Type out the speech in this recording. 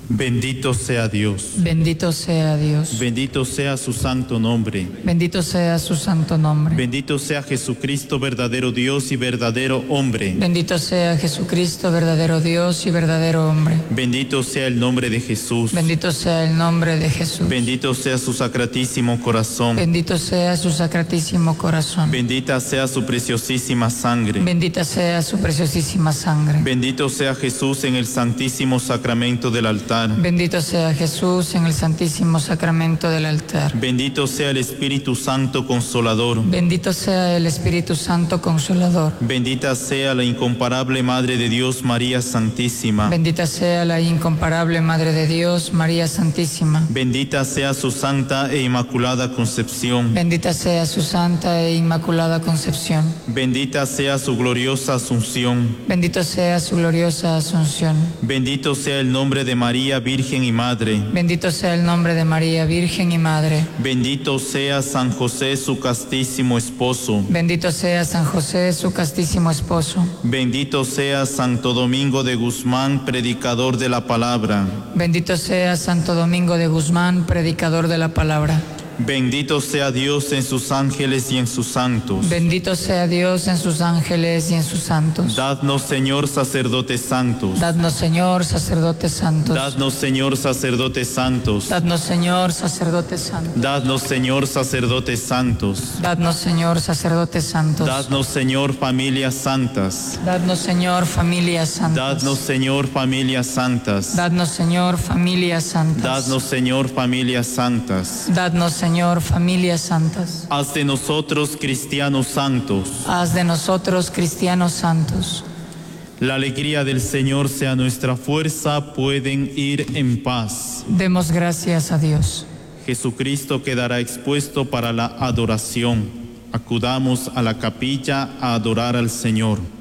Bendito sea Dios. Bendito sea Dios. Bendito sea su santo nombre. Bendito sea su santo nombre. Bendito sea Jesucristo, verdadero Dios y verdadero hombre. Bendito sea Jesucristo, verdadero Dios y verdadero hombre. Bendito sea el nombre de Jesús. Bendito sea el nombre de Jesús. Bendito sea su sacratísimo corazón. Bendito sea su sacratísimo corazón. Bendita sea su preciosísima sangre. Bendita sea su preciosísima sangre. Bendito sea Jesús en el santísimo sacramento del altar. Bendito sea Jesús en el santísimo sacramento del altar. Bendito sea el Espíritu Santo Consolador. Bendito sea el Espíritu Santo Consolador. Bendita sea la incomparable Madre de Dios, María Santísima. Bendita sea la incomparable Madre de Dios, María Santísima. Bendita sea su santa e inmaculada concepción. Bendita sea su santa e inmaculada concepción. Bendita sea su gloriosa asunción. Bendito sea su gloriosa asunción. Bendito sea el nombre de María Virgen y Madre. Bendito sea el nombre de María Virgen y Madre. Bendito sea San José, su castísimo esposo. Bendito sea San José, su castísimo esposo. Bendito sea Santo Domingo de Guzmán, predicador de la palabra. Bendito sea Santo Domingo de Guzmán, predicador de la palabra. Bendito sea Dios en sus ángeles y en sus santos. Bendito sea Dios en sus ángeles y en sus santos. Dadnos, Señor, sacerdotes santos. Dadnos, Señor, sacerdotes santos. Dadnos, Señor, sacerdotes santos. Dadnos, Señor, sacerdotes santos. Dadnos, Señor, sacerdotes santos. Dadnos, Señor, sacerdotes santos. Dadnos, Señor, familias santas. Dadnos, Señor, familias santas. Dadnos, Señor, familias santas. Dadnos, Señor, familias santas. Dadnos, Señor, familias santas. Dadnos, Señor, familias santas. Haz de nosotros cristianos santos. Haz de nosotros cristianos santos. La alegría del Señor sea nuestra fuerza, pueden ir en paz. Demos gracias a Dios. Jesucristo quedará expuesto para la adoración. Acudamos a la capilla a adorar al Señor.